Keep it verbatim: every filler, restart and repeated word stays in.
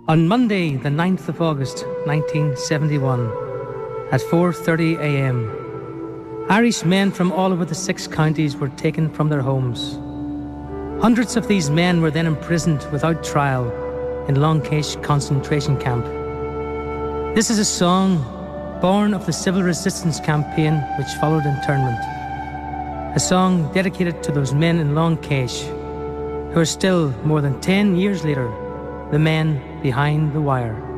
On Monday, the ninth of August, nineteen seventy-one, at four thirty a m, Irish men from all over the six counties were taken from their homes. Hundreds of these men were then imprisoned without trial in Long Kesh concentration camp. This is a song born of the civil resistance campaign which followed internment. A song dedicated to those men in Long Kesh who are still, more than ten years later, the men behind the wire.